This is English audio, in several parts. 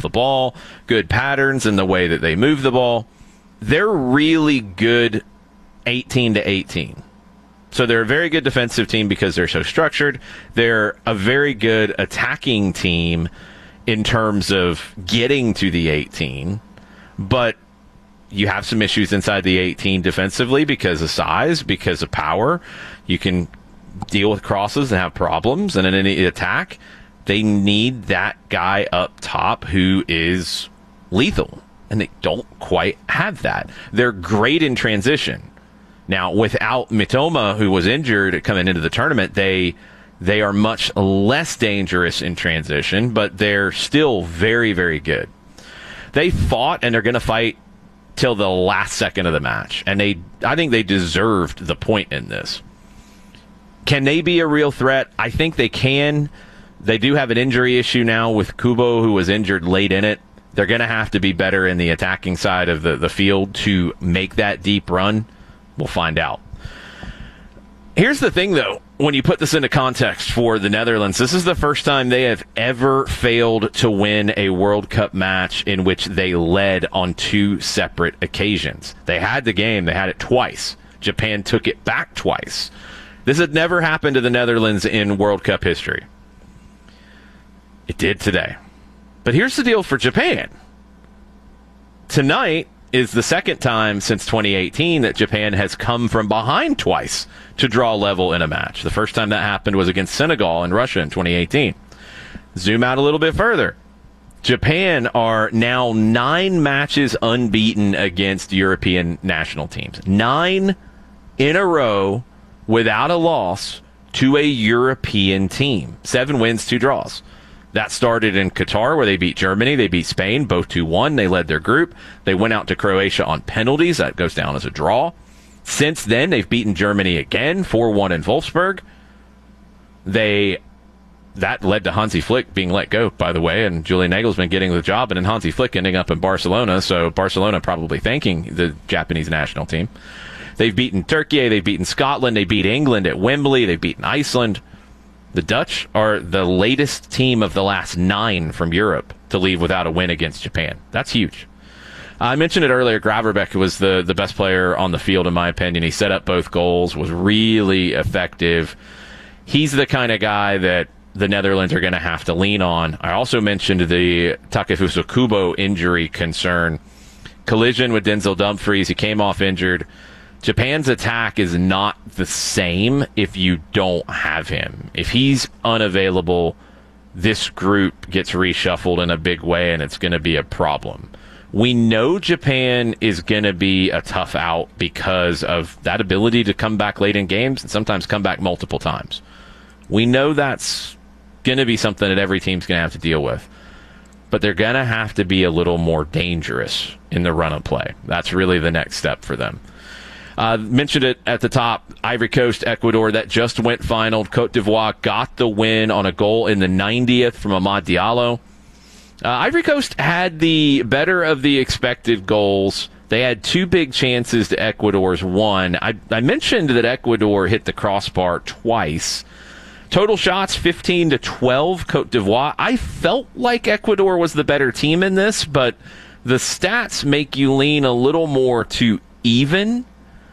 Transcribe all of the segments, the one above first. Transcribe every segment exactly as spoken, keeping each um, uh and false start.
the ball, good patterns in the way that they move the ball. They're really good eighteen to eighteen. So they're a very good defensive team because they're so structured. They're a very good attacking team in terms of getting to the eighteen. But you have some issues inside the eighteen defensively because of size, because of power. You can deal with crosses and have problems. And in any attack, they need that guy up top who is lethal. And they don't quite have that. They're great in transition. Now, without Mitoma, who was injured coming into the tournament, they they are much less dangerous in transition, but they're still very, very good. They fought, and they're going to fight till the last second of the match. And they, I think they deserved the point in this. Can they be a real threat? I think they can. They do have an injury issue now with Kubo, who was injured late in it. They're going to have to be better in the attacking side of the, the field to make that deep run. We'll find out. Here's the thing, though. When you put this into context for the Netherlands, this is the first time they have ever failed to win a World Cup match in which they led on two separate occasions. They had the game. They had it twice. Japan took it back twice. This had never happened to the Netherlands in World Cup history. It did today. But here's the deal for Japan. Tonight is the second time since twenty eighteen that Japan has come from behind twice to draw level in a match. The first time that happened was against Senegal and Russia in twenty eighteen. Zoom out a little bit further. Japan are now nine matches unbeaten against European national teams. Nine in a row without a loss to a European team. Seven wins, two draws. That started in Qatar, where they beat Germany. They beat Spain, both two one. They led their group. They went out to Croatia on penalties. That goes down as a draw. Since then, they've beaten Germany again, four one in Wolfsburg. They That led to Hansi Flick being let go, by the way, and Julian Nagelsmann getting the job, and then Hansi Flick ending up in Barcelona, so Barcelona probably thanking the Japanese national team. They've beaten Turkey. They've beaten Scotland. They beat England at Wembley. They've beaten Iceland. The Dutch are the latest team of the last nine from Europe to leave without a win against Japan. That's huge. I mentioned it earlier. Graverbeck was the, the best player on the field, in my opinion. He set up both goals, was really effective. He's the kind of guy that the Netherlands are going to have to lean on. I also mentioned the Takefusa Kubo injury concern. Collision with Denzel Dumfries. He came off injured. Japan's attack is not the same if you don't have him. If he's unavailable, this group gets reshuffled in a big way, and it's going to be a problem. We know Japan is going to be a tough out because of that ability to come back late in games and sometimes come back multiple times. We know that's going to be something that every team's going to have to deal with. But they're going to have to be a little more dangerous in the run of play. That's really the next step for them. Uh, mentioned it at the top, Ivory Coast, Ecuador, that just went final. Cote d'Ivoire got the win on a goal in the ninetieth from Amad Diallo. Uh, Ivory Coast had the better of the expected goals. They had two big chances to Ecuador's one. I, I mentioned that Ecuador hit the crossbar twice. Total shots, fifteen to twelve, Cote d'Ivoire. I felt like Ecuador was the better team in this, but the stats make you lean a little more to even.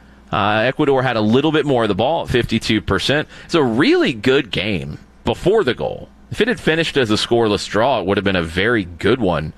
Uh, Ecuador had a little bit more of the ball at fifty-two percent. It's a really good game before the goal. If it had finished as a scoreless draw, it would have been a very good one.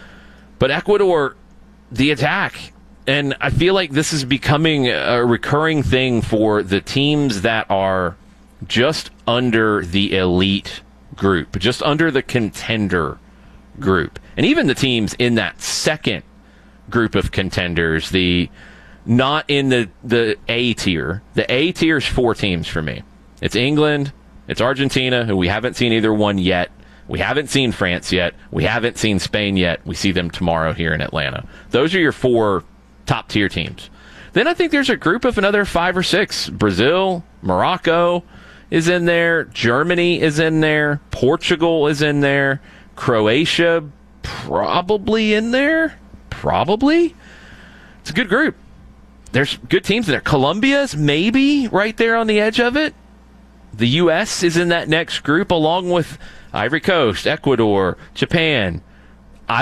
But Ecuador, the attack, and I feel like this is becoming a recurring thing for the teams that are just under the elite group, just under the contender group. And even the teams in that second group of contenders, the not in the, the A tier. The A tier is four teams for me. It's England, it's Argentina, who we haven't seen either one yet. We haven't seen France yet. We haven't seen Spain yet. We see them tomorrow here in Atlanta. Those are your four top tier teams. Then I think there's a group of another five or six. Brazil, Morocco is in there. Germany is in there. Portugal is in there. Croatia probably in there. Probably. It's a good group. There's good teams in there. Colombia's maybe right there on the edge of it. The U S is in that next group along with Ivory Coast, Ecuador, Japan,